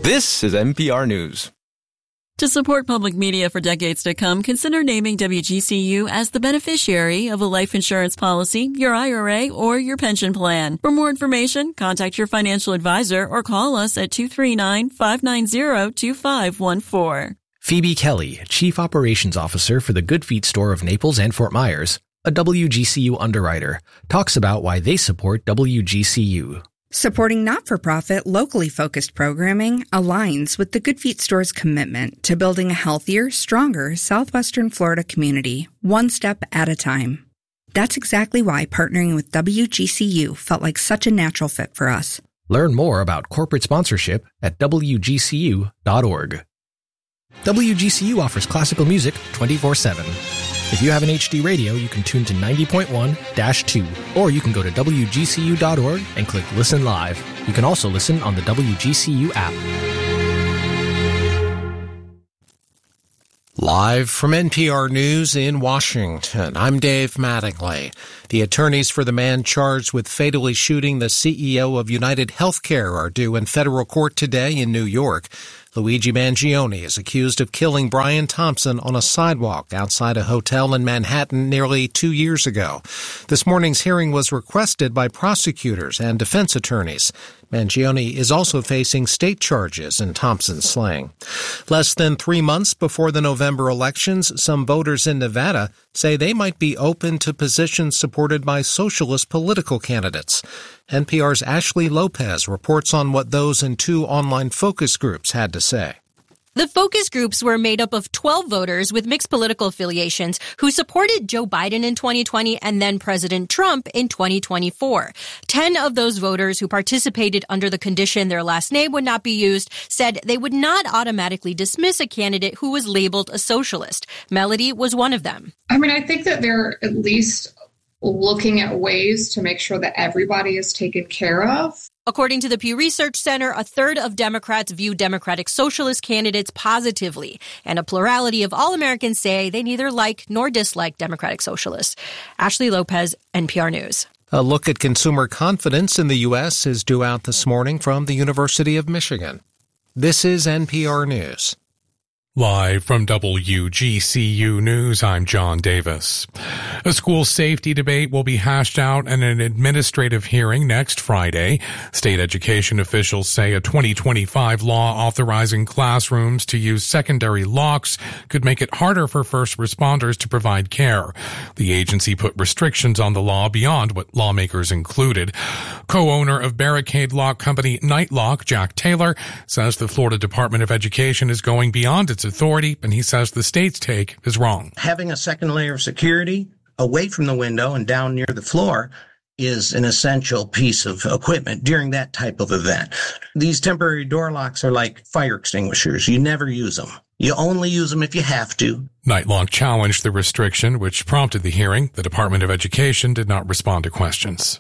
This is NPR News. To support public media for decades to come, consider naming WGCU as the beneficiary of a life insurance policy, your IRA, or your pension plan. For more information, contact your financial advisor or call us at 239-590-2514. Phoebe Kelly, Chief Operations Officer for the Good Feet store of Naples and Fort Myers, a WGCU underwriter, talks about why they support WGCU. Supporting not-for-profit, locally focused programming aligns with the Good Feet store's commitment to building a healthier, stronger Southwestern Florida community, one step at a time. That's exactly why partnering with WGCU felt like such a natural fit for us. Learn more about corporate sponsorship at WGCU.org. WGCU offers classical music 24/7. If you have an HD radio, you can tune to 90.1-2, or you can go to WGCU.org and click Listen Live. You can also listen on the WGCU app. Live from NPR News in Washington, I'm Dave Mattingly. The attorneys for the man charged with fatally shooting the CEO of United Healthcare are due in federal court today in New York. Luigi Mangione is accused of killing Brian Thompson on a sidewalk outside a hotel in Manhattan nearly 2 years ago. This morning's hearing was requested by prosecutors and defense attorneys. Mangione is also facing state charges in Thompson's slaying. Less than 3 months before the November elections, some voters in Nevada say they might be open to positions supported by socialist political candidates. NPR's Ashley Lopez reports on what those in 2 online focus groups had to say. The focus groups were made up of 12 voters with mixed political affiliations who supported Joe Biden in 2020 and then President Trump in 2024. 10 of those voters who participated under the condition their last name would not be used said they would not automatically dismiss a candidate who was labeled a socialist. Melody was one of them. I think that they're at least looking at ways to make sure that everybody is taken care of. According to the Pew Research Center, a third of Democrats view Democratic Socialist candidates positively, and a plurality of all Americans say they neither like nor dislike Democratic Socialists. Ashley Lopez, NPR News. A look at consumer confidence in the U.S. is due out this morning from the University of Michigan. This is NPR News. Live from WGCU News, I'm John Davis. A school safety debate will be hashed out in an administrative hearing next Friday. State education officials say a 2025 law authorizing classrooms to use secondary locks could make it harder for first responders to provide care. The agency put restrictions on the law beyond what lawmakers included. Co-owner of barricade lock company Nightlock, Jack Taylor, says the Florida Department of Education is going beyond its authority, and he says the state's take is wrong. Having a second layer of security away from the window and down near the floor is an essential piece of equipment during that type of event. These temporary door locks are like fire extinguishers. You never use them. You only use them if you have to. Nightlock challenged the restriction, which prompted the hearing. The Department of Education did not respond to questions.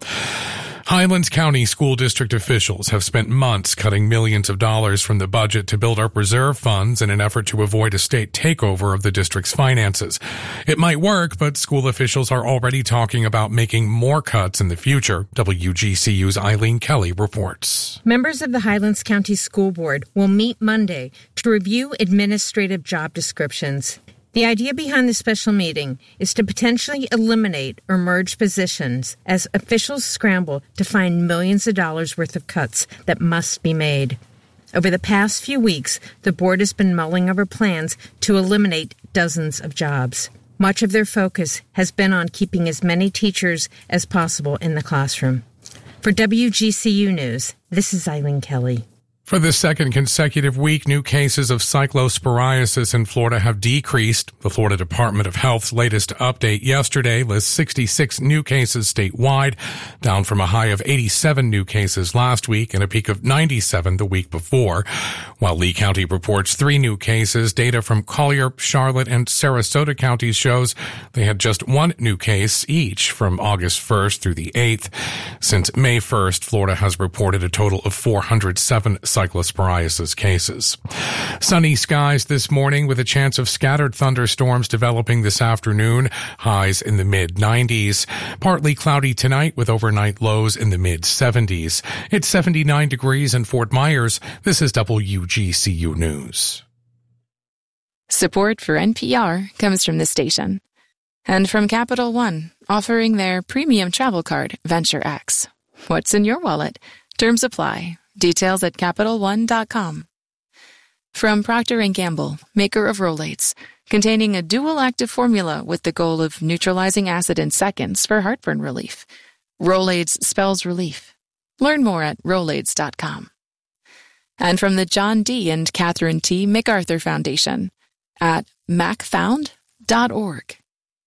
Highlands County School District officials have spent months cutting millions of dollars from the budget to build up reserve funds in an effort to avoid a state takeover of the district's finances. It might work, but school officials are already talking about making more cuts in the future. WGCU's Eileen Kelly reports. Members of the Highlands County School Board will meet Monday to review administrative job descriptions. The idea behind the special meeting is to potentially eliminate or merge positions as officials scramble to find millions of dollars worth of cuts that must be made. Over the past few weeks, the board has been mulling over plans to eliminate dozens of jobs. Much of their focus has been on keeping as many teachers as possible in the classroom. For WGCU News, this is Eileen Kelly. For the second consecutive week, new cases of cyclosporiasis in Florida have decreased. The Florida Department of Health's latest update yesterday lists 66 new cases statewide, down from a high of 87 new cases last week and a peak of 97 the week before. While Lee County reports 3 new cases, data from Collier, Charlotte, and Sarasota counties shows they had just 1 new case each from August 1st through the 8th. Since May 1st, Florida has reported a total of 407 cyclosporiasis cases. Sunny skies this morning with a chance of scattered thunderstorms developing this afternoon, highs in the mid-90s. Partly cloudy tonight with overnight lows in the mid-70s. It's 79 degrees in Fort Myers. This is WGCU News. Support for NPR comes from this station. And from Capital One, offering their premium travel card, Venture X. What's in your wallet? Terms apply. Details at CapitalOne.com. From Procter & Gamble, maker of Rolaids, containing a dual active formula with the goal of neutralizing acid in seconds for heartburn relief. Rolaids spells relief. Learn more at Rolaids.com. And from the John D. and Catherine T. MacArthur Foundation at macfound.org.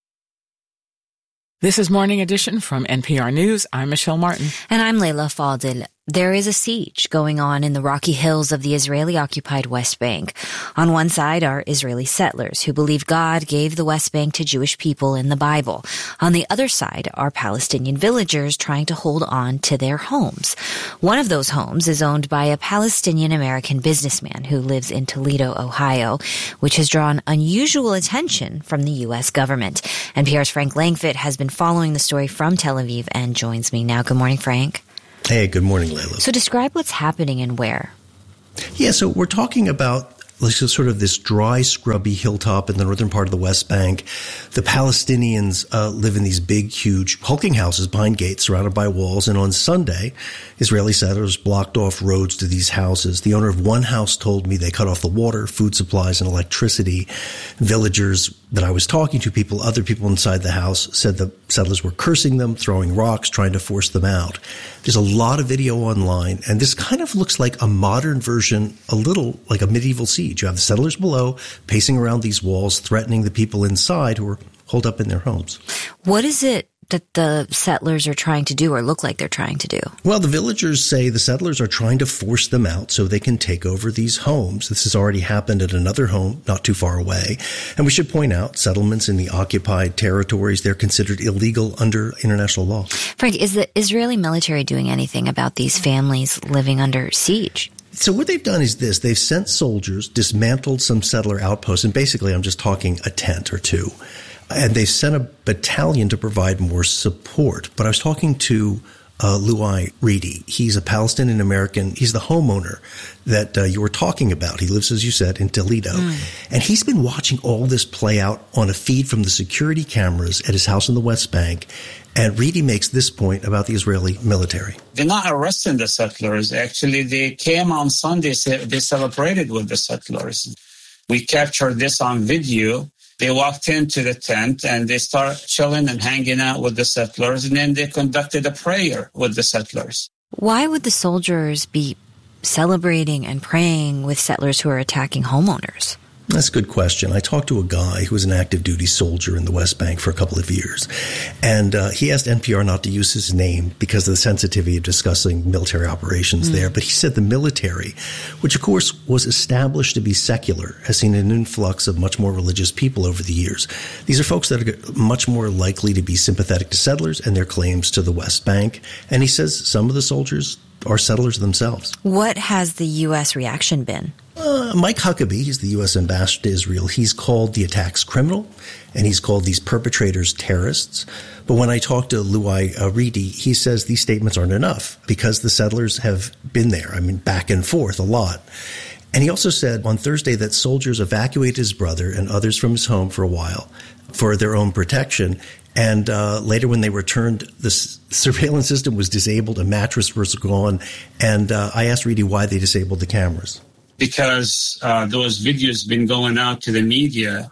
This is Morning Edition from NPR News. I'm Michelle Martin. And I'm Leila Fadil. There is a siege going on in the rocky hills of the Israeli-occupied West Bank. On one side are Israeli settlers who believe God gave the West Bank to Jewish people in the Bible. On the other side are Palestinian villagers trying to hold on to their homes. One of those homes is owned by a Palestinian-American businessman who lives in Toledo, Ohio, which has drawn unusual attention from the U.S. government. NPR's Frank Langfitt has been following the story from Tel Aviv and joins me now. Good morning, Frank. Hey, good morning, Leila. So describe what's happening and where. Yeah, so we're talking about sort of this dry, scrubby hilltop in the northern part of the West Bank. The Palestinians live in these big, huge, hulking houses behind gates surrounded by walls. And on Sunday, Israeli settlers blocked off roads to these houses. The owner of one house told me they cut off the water, food supplies, and electricity. Villagers that I was talking to, other people inside the house, said the settlers were cursing them, throwing rocks, trying to force them out. There's a lot of video online, and this kind of looks like a modern version, a little like a medieval siege. You have the settlers below pacing around these walls, threatening the people inside who are holed up in their homes. What is it that the settlers are trying to do or look like they're trying to do? Well, the villagers say the settlers are trying to force them out so they can take over these homes. This has already happened at another home not too far away. And we should point out, settlements in the occupied territories, they're considered illegal under international law. Frank, is the Israeli military doing anything about these families living under siege? So what they've done is this. They've sent soldiers, dismantled some settler outposts, and basically I'm just talking a tent or two. And they sent a battalion to provide more support. But I was talking to Luai Reedy. He's a Palestinian-American. He's the homeowner that you were talking about. He lives, as you said, in Toledo. And he's been watching all this play out on a feed from the security cameras at his house in the West Bank. And Reedy makes this point about the Israeli military. They're not arresting the settlers. Actually, they came on Sunday. They celebrated with the settlers. We captured this on video. They walked into the tent and they started chilling and hanging out with the settlers. And then they conducted a prayer with the settlers. Why would the soldiers be celebrating and praying with settlers who are attacking homeowners? That's a good question. I talked to a guy who was an active duty soldier in the West Bank for a couple of years. And he asked NPR not to use his name because of the sensitivity of discussing military operations there. But he said the military, which of course was established to be secular, has seen an influx of much more religious people over the years. These are folks that are much more likely to be sympathetic to settlers and their claims to the West Bank. And he says some of the soldiers are settlers themselves. What has the U.S. reaction been? Mike Huckabee, he's the U.S. ambassador to Israel. He's called the attacks criminal, and he's called these perpetrators terrorists. But when I talked to Luai Reedy, he says these statements aren't enough because the settlers have been there, back and forth a lot. And he also said on Thursday that soldiers evacuated his brother and others from his home for a while for their own protection. And later when they returned, the surveillance system was disabled, a mattress was gone. And I asked Reedy why they disabled the cameras. Because those videos been going out to the media,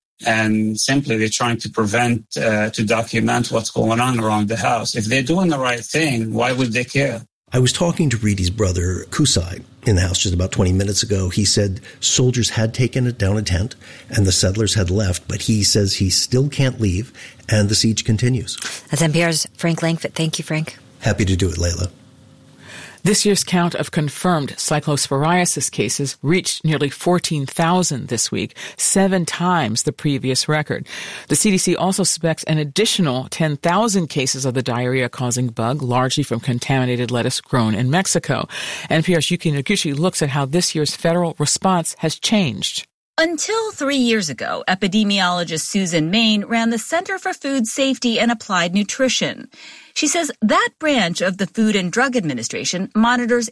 and simply they're trying to prevent, to document what's going on around the house. If they're doing the right thing, why would they care? I was talking to Reedy's brother, Kusai, in the house just about 20 minutes ago. He said soldiers had taken down a tent and the settlers had left, but he says he still can't leave and the siege continues. That's NPR's Frank Langfitt. Thank you, Frank. Happy to do it, Leila. This year's count of confirmed cyclosporiasis cases reached nearly 14,000 this week, 7 times the previous record. The CDC also suspects an additional 10,000 cases of the diarrhea-causing bug, largely from contaminated lettuce grown in Mexico. NPR's Yuki Noguchi looks at how this year's federal response has changed. Until 3 years ago, epidemiologist Susan Main ran the Center for Food Safety and Applied Nutrition. She says that branch of the Food and Drug Administration monitors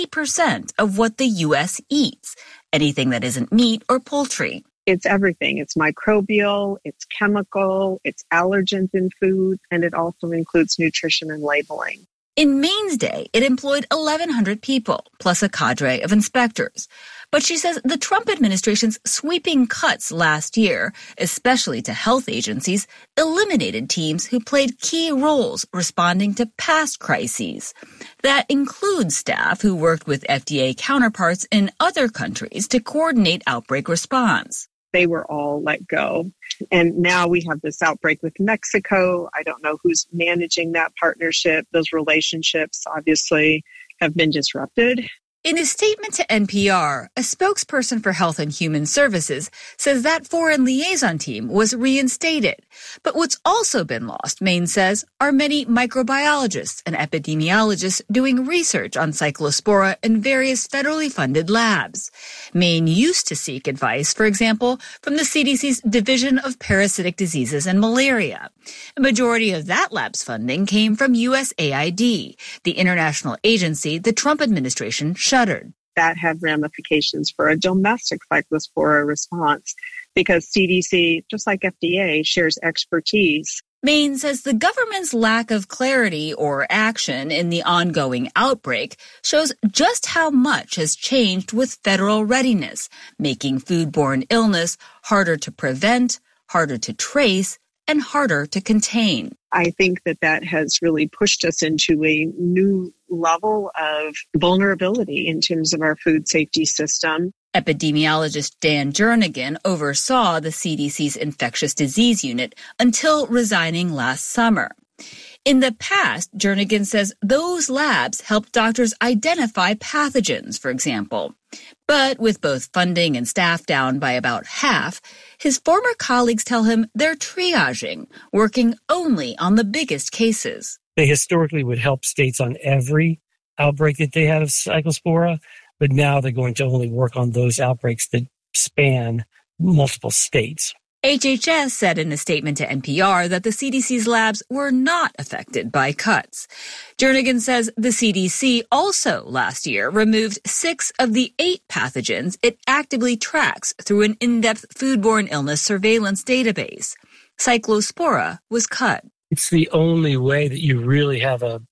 80% of what the U.S. eats, anything that isn't meat or poultry. It's everything. It's microbial, it's chemical, it's allergens in food, and it also includes nutrition and labeling. In Maine's day, it employed 1,100 people, plus a cadre of inspectors. But she says the Trump administration's sweeping cuts last year, especially to health agencies, eliminated teams who played key roles responding to past crises. That includes staff who worked with FDA counterparts in other countries to coordinate outbreak response. They were all let go. And now we have this outbreak with Mexico. I don't know who's managing that partnership. Those relationships obviously have been disrupted. In a statement to NPR, a spokesperson for Health and Human Services says that foreign liaison team was reinstated. But what's also been lost, Main says, are many microbiologists and epidemiologists doing research on cyclospora in various federally funded labs. Main used to seek advice, for example, from the CDC's Division of Parasitic Diseases and Malaria. A majority of that lab's funding came from USAID, the international agency the Trump administration shuttered. That had ramifications for a domestic cyclospora response because CDC, just like FDA, shares expertise. Main says the government's lack of clarity or action in the ongoing outbreak shows just how much has changed with federal readiness, making foodborne illness harder to prevent, harder to trace, and harder to contain. I think that has really pushed us into a new level of vulnerability in terms of our food safety system. Epidemiologist Dan Jernigan oversaw the CDC's infectious disease unit until resigning last summer. In the past, Jernigan says those labs helped doctors identify pathogens, for example. But with both funding and staff down by about half, his former colleagues tell him they're triaging, working only on the biggest cases. They historically would help states on every outbreak that they had of cyclospora, but now they're going to only work on those outbreaks that span multiple states. HHS said in a statement to NPR that the CDC's labs were not affected by cuts. Jernigan says the CDC also last year removed 6 of the 8 pathogens it actively tracks through an in-depth foodborne illness surveillance database. Cyclospora was cut. It's the only way that you really have a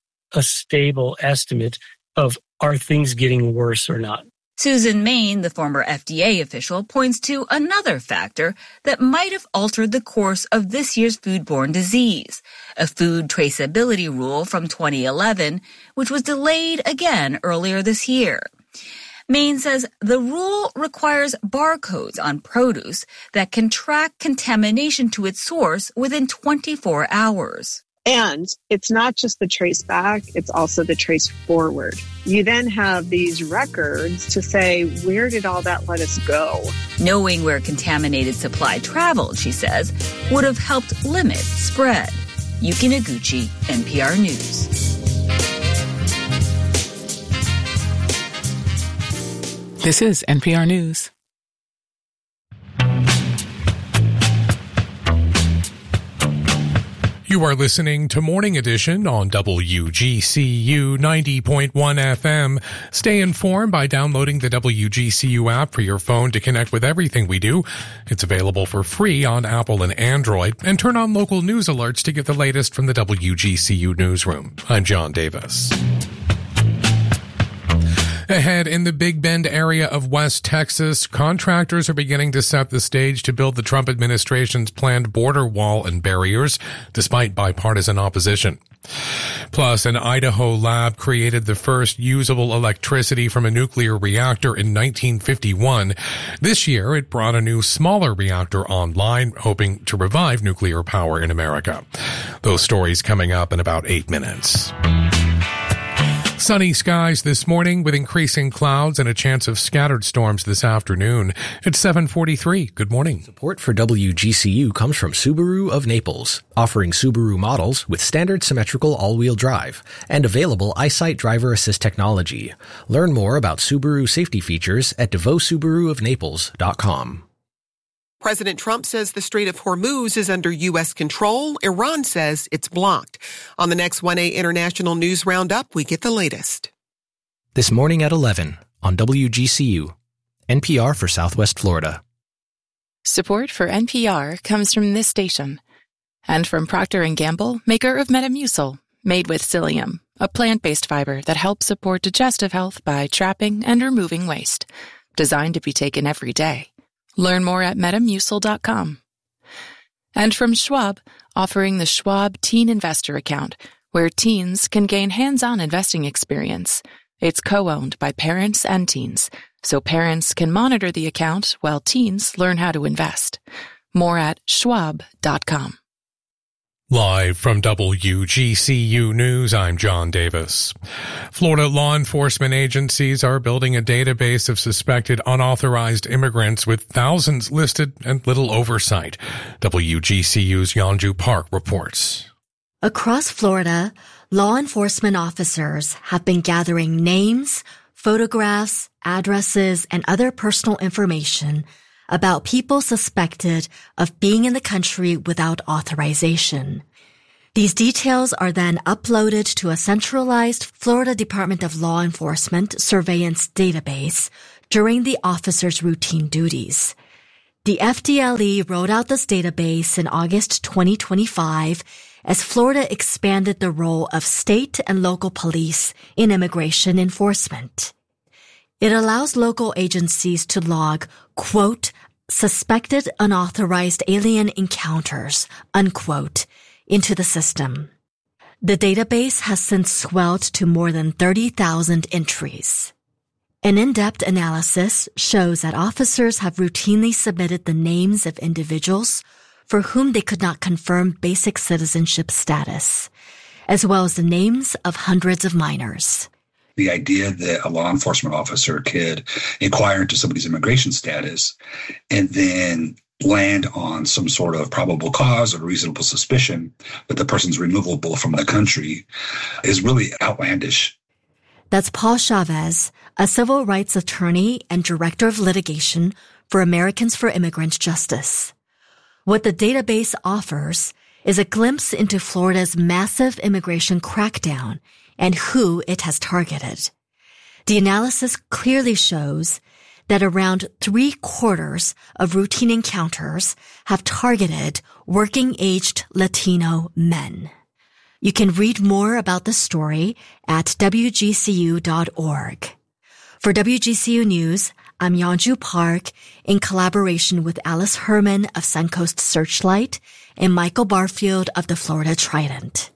stable estimate of are things getting worse or not. Susan Main, the former FDA official, points to another factor that might have altered the course of this year's foodborne disease, a food traceability rule from 2011, which was delayed again earlier this year. Main says the rule requires barcodes on produce that can track contamination to its source within 24 hours. And it's not just the trace back, it's also the trace forward. You then have these records to say, where did all that lettuce go? Knowing where contaminated supply traveled, she says, would have helped limit spread. Yuki Noguchi, NPR News. This is NPR News. You are listening to Morning Edition on WGCU 90.1 FM. Stay informed by downloading the WGCU app for your phone to connect with everything we do. It's available for free on Apple and Android. And turn on local news alerts to get the latest from the WGCU newsroom. I'm John Davis. Ahead in the Big Bend area of West Texas, contractors are beginning to set the stage to build the Trump administration's planned border wall and barriers, despite bipartisan opposition. Plus, an Idaho lab created the first usable electricity from a nuclear reactor in 1951. This year, it brought a new, smaller reactor online, hoping to revive nuclear power in America. Those stories coming up in about 8 minutes. Sunny skies this morning with increasing clouds and a chance of scattered storms this afternoon. It's 7:43. Good morning. Support for WGCU comes from Subaru of Naples, offering Subaru models with standard symmetrical all-wheel drive and available EyeSight driver assist technology. Learn more about Subaru safety features at devosubaruofnaples.com. President Trump says the Strait of Hormuz is under U.S. control. Iran says it's blocked. On the next 1A International News Roundup, we get the latest. This morning at 11 on WGCU, NPR for Southwest Florida. Support for NPR comes from this station and from Procter & Gamble, maker of Metamucil, made with psyllium, a plant-based fiber that helps support digestive health by trapping and removing waste. Designed to be taken every day. Learn more at Metamucil.com. And from Schwab, offering the Schwab Teen Investor Account, where teens can gain hands-on investing experience. It's co-owned by parents and teens, so parents can monitor the account while teens learn how to invest. More at Schwab.com. Live from WGCU News, I'm John Davis. Florida law enforcement agencies are building a database of suspected unauthorized immigrants with thousands listed and little oversight. WGCU's Yanju Park reports. Across Florida, law enforcement officers have been gathering names, photographs, addresses, and other personal information about people suspected of being in the country without authorization. These details are then uploaded to a centralized Florida Department of Law Enforcement surveillance database during the officers' routine duties. The FDLE rolled out this database in August 2025 as Florida expanded the role of state and local police in immigration enforcement. It allows local agencies to log, quote, suspected unauthorized alien encounters, unquote, into the system. The database has since swelled to more than 30,000 entries. An in-depth analysis shows that officers have routinely submitted the names of individuals for whom they could not confirm basic citizenship status, as well as the names of hundreds of minors. The idea that a law enforcement officer could inquire into somebody's immigration status and then land on some sort of probable cause or reasonable suspicion that the person's removable from the country is really outlandish. That's Paul Chavez, a civil rights attorney and director of litigation for Americans for Immigrant Justice. What the database offers is a glimpse into Florida's massive immigration crackdown and who it has targeted. The analysis clearly shows that around 3/4 of routine encounters have targeted working-aged Latino men. You can read more about the story at WGCU.org. For WGCU News, I'm Yanju Park in collaboration with Alice Herman of Suncoast Searchlight and Michael Barfield of the Florida Trident.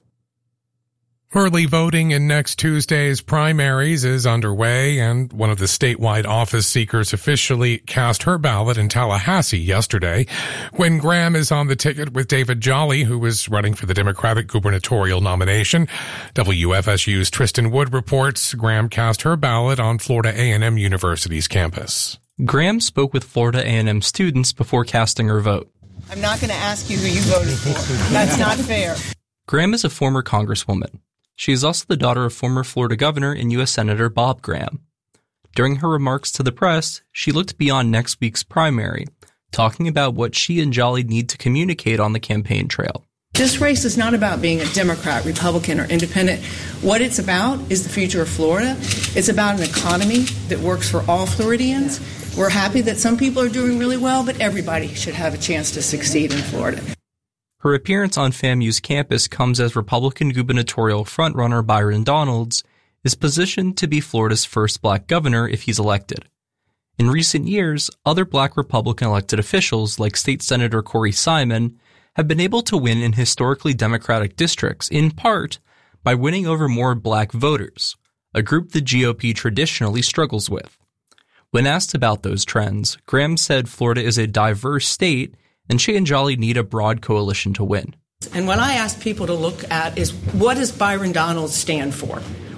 Early voting in next Tuesday's primaries is underway, and one of the statewide office seekers officially cast her ballot in Tallahassee yesterday. Gwen Graham is on the ticket with David Jolly, who is running for the Democratic gubernatorial nomination. WFSU's Tristan Wood reports Graham cast her ballot on Florida A&M University's campus. Graham spoke with Florida A&M students before casting her vote. I'm not going to ask you who you voted for. That's not fair. Graham is a former congresswoman. She is also the daughter of former Florida Governor and U.S. Senator Bob Graham. During her remarks to the press, she looked beyond next week's primary, talking about what she and Jolly need to communicate on the campaign trail. This race is not about being a Democrat, Republican, or independent. What it's about is the future of Florida. It's about an economy that works for all Floridians. We're happy that some people are doing really well, but everybody should have a chance to succeed in Florida. Her appearance on FAMU's campus comes as Republican gubernatorial frontrunner Byron Donalds is positioned to be Florida's first black governor if he's elected. In recent years, other black Republican elected officials like State Senator Corey Simon have been able to win in historically Democratic districts, in part by winning over more black voters, a group the GOP traditionally struggles with. When asked about those trends, Graham said Florida is a diverse state and she and Jolly need a broad coalition to win. And what I ask people to look at is, what does Byron Donalds stand for?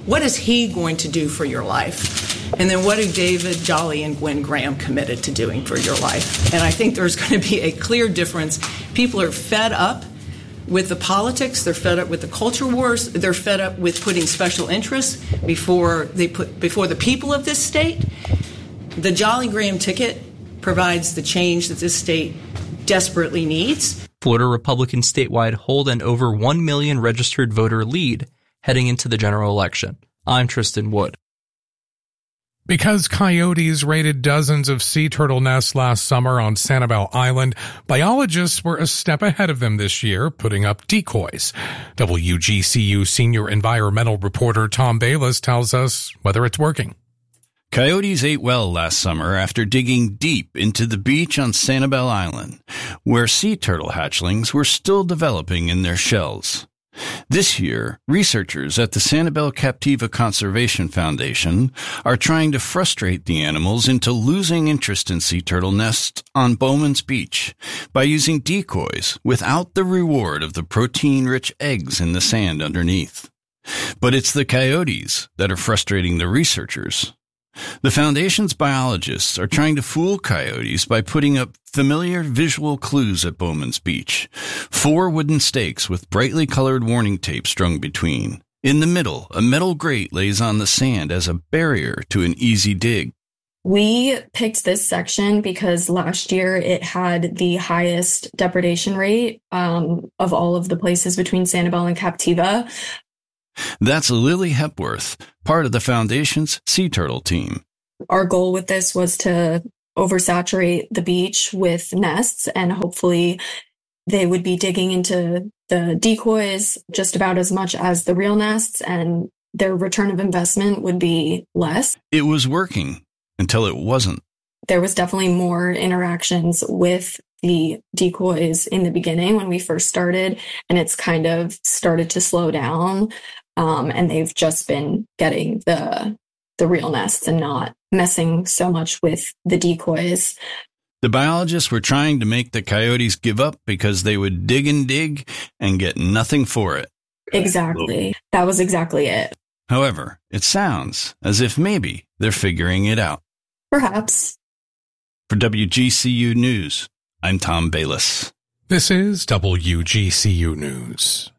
What is he going to do for your life? And then what do David Jolly and Gwen Graham committed to doing for your life? And I think there's going to be a clear difference. People are fed up with the politics. They're fed up with the culture wars. They're fed up with putting special interests before the people of this state. The Jolly Graham ticket provides the change that this state desperately needs. Florida Republicans statewide hold an over 1 million registered voter lead heading into the general election. I'm Tristan Wood. Because coyotes raided dozens of sea turtle nests last summer on Sanibel Island, biologists were a step ahead of them this year, putting up decoys. WGCU senior environmental reporter Tom Bayless tells us whether it's working. Coyotes ate well last summer after digging deep into the beach on Sanibel Island, where sea turtle hatchlings were still developing in their shells. This year, researchers at the Sanibel Captiva Conservation Foundation are trying to frustrate the animals into losing interest in sea turtle nests on Bowman's Beach by using decoys without the reward of the protein-rich eggs in the sand underneath. But it's the coyotes that are frustrating the researchers. The Foundation's biologists are trying to fool coyotes by putting up familiar visual clues at Bowman's Beach. 4 wooden stakes with brightly colored warning tape strung between. In the middle, a metal grate lays on the sand as a barrier to an easy dig. We picked this section because last year it had the highest depredation rate of all of the places between Sanibel and Captiva. That's Lily Hepworth, part of the Foundation's sea turtle team. Our goal with this was to oversaturate the beach with nests, and hopefully they would be digging into the decoys just about as much as the real nests, and their return of investment would be less. It was working until it wasn't. There was definitely more interactions with the decoys in the beginning when we first started, and it's kind of started to slow down. And they've just been getting the real nests and not messing so much with the decoys. The biologists were trying to make the coyotes give up because they would dig and get nothing for it. Exactly. That was exactly it. However, it sounds as if maybe they're figuring it out. Perhaps. For WGCU News, I'm Tom Bayless. This is WGCU News.